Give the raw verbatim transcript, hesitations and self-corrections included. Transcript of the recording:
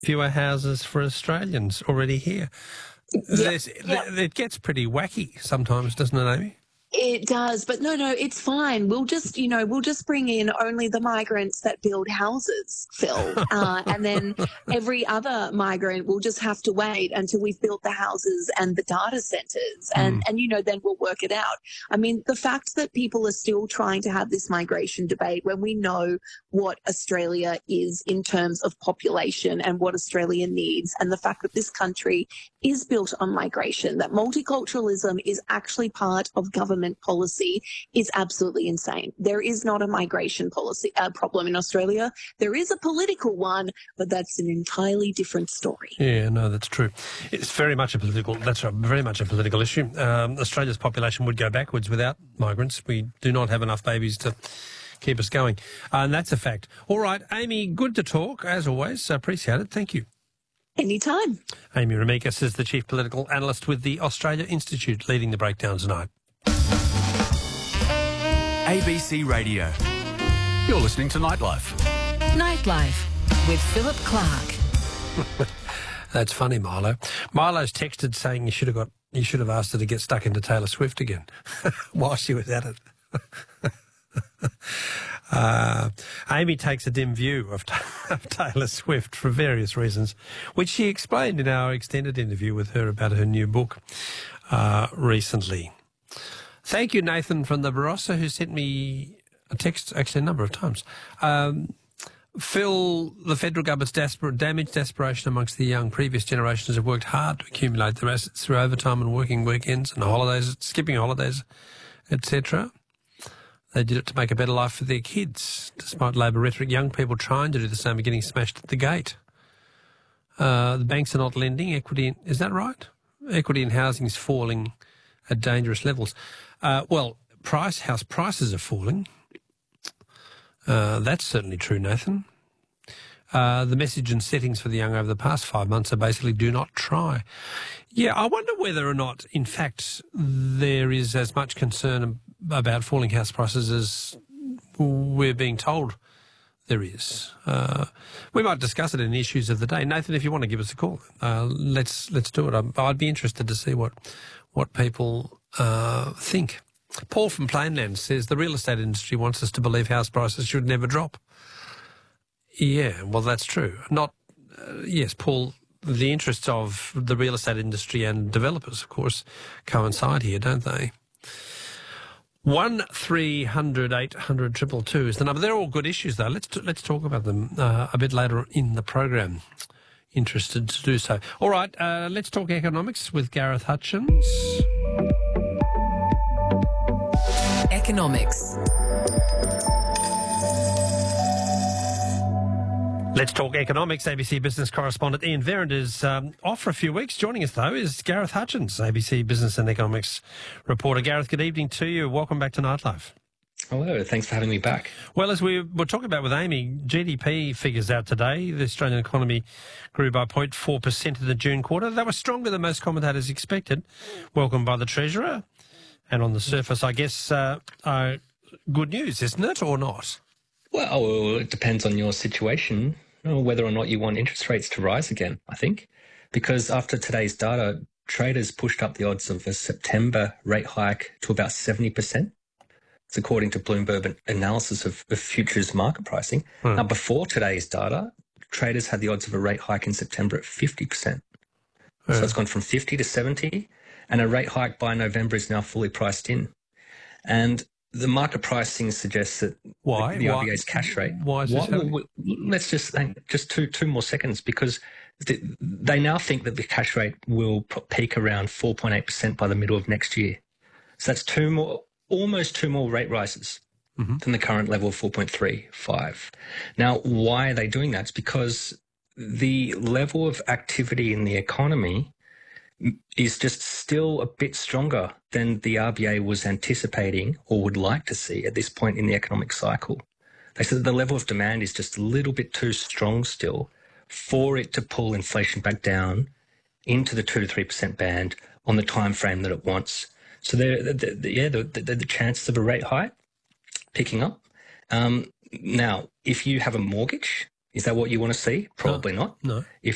fewer houses for Australians already here. Yep, yep. It gets pretty wacky sometimes, doesn't it, Amy? It does, but no, no, it's fine. We'll just, you know, we'll just bring in only the migrants that build houses, Phil, uh, and then every other migrant will just have to wait until we've built the houses and the data centres, and Mm. and you know, then we'll work it out. I mean, the fact that people are still trying to have this migration debate when we know what Australia is in terms of population and what Australia needs, and the fact that this country is built on migration, that multiculturalism is actually part of government policy, is absolutely insane. There is not a migration policy uh, problem in Australia. There is a political one, but that's an entirely different story. Yeah, no, that's true. It's very much a political. That's a, very much a political issue. Um, Australia's population would go backwards without migrants. We do not have enough babies to keep us going, uh, and that's a fact. All right, Amy, good to talk as always. Appreciate it. Thank you. Anytime. Amy Remeikis is the Chief Political Analyst with the Australia Institute, leading the breakdown tonight. A B C Radio. You're listening to Nightlife. Nightlife with Philip Clark. That's funny, Milo. Milo's texted saying you should have got you should have asked her to get stuck into Taylor Swift again while she was at it. uh, Amy takes a dim view of, of Taylor Swift for various reasons, which she explained in our extended interview with her about her new book uh, recently. Thank you, Nathan from the Barossa, who sent me a text actually a number of times. Um, Phil, the federal government's desperate, damaged desperation amongst the young. Previous generations have worked hard to accumulate their assets through overtime and working weekends and holidays, skipping holidays, et cetera. They did it to make a better life for their kids. Despite Labor rhetoric, young people trying to do the same are getting smashed at the gate. Uh, the banks are not lending. Equity, in, is that right? Equity in housing is falling at dangerous levels. Uh, well, price house prices are falling. Uh, that's certainly true, Nathan. Uh, the message and settings for the young over the past five months are basically do not try. Yeah, I wonder whether or not, in fact, there is as much concern about falling house prices as we're being told there is. Uh, we might discuss it in Issues of the Day. Nathan, if you want to give us a call, uh, let's let's do it. I'd, I'd be interested to see what, what people uh, think. Paul from Plainland says the real estate industry wants us to believe house prices should never drop. Yeah, well, that's true. Not, uh, yes, Paul, the interests of the real estate industry and developers, of course, coincide here, don't they? One three hundred eight hundred triple two is the number. They're all good issues, though. Let's t- let's talk about them uh, a bit later in the program. Interested to do so. All right, uh, let's talk economics with Gareth Hutchins. Economics. Let's talk economics. A B C Business correspondent Ian Verrand is um, off for a few weeks. Joining us, though, is Gareth Hutchins, A B C Business and Economics reporter. Gareth, good evening to you. Welcome back to Nightlife. Hello, thanks for having me back. Well, as we were talking about with Amy, G D P figures out today. The Australian economy grew by zero point four percent in the June quarter. That was stronger than most commentators expected. Welcomed by the Treasurer. And on the surface, I guess, uh, uh, good news, isn't it, or not? Well, it depends on your situation, or whether or not you want interest rates to rise again, I think. Because after today's data, traders pushed up the odds of a September rate hike to about seventy percent. It's according to Bloomberg analysis of, of futures market pricing. Hmm. Now, before today's data, traders had the odds of a rate hike in September at fifty percent. Hmm. So it's gone from fifty to seventy, and a rate hike by November is now fully priced in. And the market pricing suggests that why? the, the why? R B A's cash rate. Why is this why, well, let's just just two two more seconds, because the, they now think that the cash rate will peak around four point eight percent by the middle of next year. So that's two more, almost two more rate rises mm-hmm. than the current level of four point three five. Now, why are they doing that? It's because the level of activity in the economy is just still a bit stronger than the R B A was anticipating or would like to see at this point in the economic cycle. They said that the level of demand is just a little bit too strong still for it to pull inflation back down into the two to three percent band on the time frame that it wants. So, the, the, the, yeah, the, the, the chances of a rate hike picking up. Um, now, if you have a mortgage, is that what you want to see? Probably no, not. No. If